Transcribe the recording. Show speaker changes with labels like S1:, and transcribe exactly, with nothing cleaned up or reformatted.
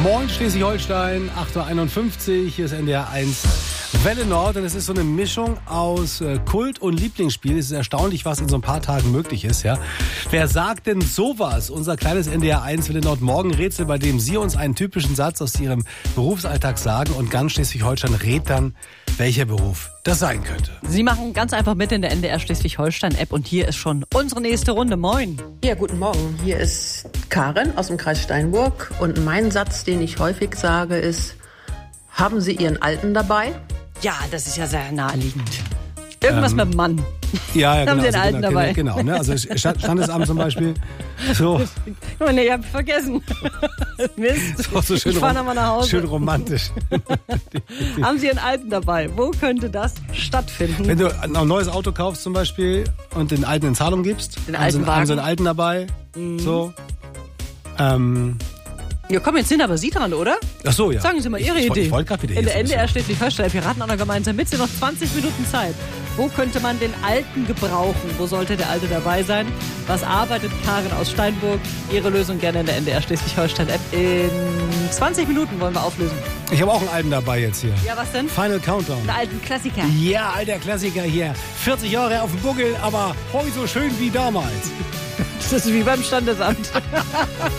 S1: Moin Schleswig-Holstein, acht Uhr einundfünfzig, hier ist N D R eins Welle Nord und es ist so eine Mischung aus äh, Kult und Lieblingsspiel. Es ist erstaunlich, was in so ein paar Tagen möglich ist, ja. Wer sagt denn sowas? Unser kleines N D R eins Welle Nord Morgenrätsel, bei dem Sie uns einen typischen Satz aus Ihrem Berufsalltag sagen und ganz Schleswig-Holstein rät dann, welcher Beruf das sein könnte.
S2: Sie machen ganz einfach mit in der N D R Schleswig-Holstein-App und hier ist schon unsere nächste Runde. Moin.
S3: Ja, guten Morgen. Hier ist Karin aus dem Kreis Steinburg und mein Satz, den ich häufig sage, ist: Haben Sie Ihren Alten dabei?
S2: Ja, das ist ja sehr naheliegend. Irgendwas
S1: Ähm,
S2: mit dem Mann.
S1: Ja, ja,
S2: Haben
S1: genau.
S2: Sie den
S1: also,
S2: Alten
S1: genau,
S2: dabei?
S1: Genau, ne? Also Sta- Standesamt zum Beispiel. So,
S2: Oh nee, ich hab vergessen. Mist.
S1: so, so schön,
S2: ich fahr
S1: rom-
S2: nochmal nach Hause.
S1: schön romantisch.
S2: Haben Sie Ihren Alten dabei? Wo könnte das stattfinden?
S1: Wenn du ein neues Auto kaufst zum Beispiel und den alten in Zahlung gibst,
S2: Den
S1: haben
S2: alten
S1: sie, haben sie
S2: Wagen?
S1: einen alten dabei.
S2: Mhm.
S1: So. Ähm,
S2: Ja, komm, jetzt sind aber Sie dran, oder?
S1: ach so, ja.
S2: Sagen Sie mal Ihre
S1: ich, ich,
S2: Idee.
S1: Ich wollte gerade wieder
S2: In
S1: hier
S2: der N D R
S1: so ein
S2: Schleswig-Holstein. Wir raten auch noch gemeinsam mit. Sie noch zwanzig Minuten Zeit. Wo könnte man den Alten gebrauchen? Wo sollte der Alte dabei sein? Was arbeitet Karin aus Steinburg? Ihre Lösung gerne in der N D R Schleswig-Holstein-App. In zwanzig Minuten wollen wir auflösen.
S1: bisschen- Ich habe auch einen alten dabei jetzt hier.
S2: Ja, was denn?
S1: Final Countdown.
S2: Einen alten Klassiker.
S1: Ja, alter Klassiker hier. vierzig Jahre auf dem Buckel, aber heute so schön wie damals.
S2: Das ist wie beim Standesamt.